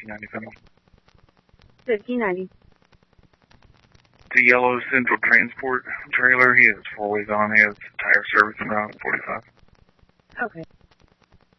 1597. 1590. The yellow Central Transport trailer. He has 4 ways on. He has tire service and route 45. Okay.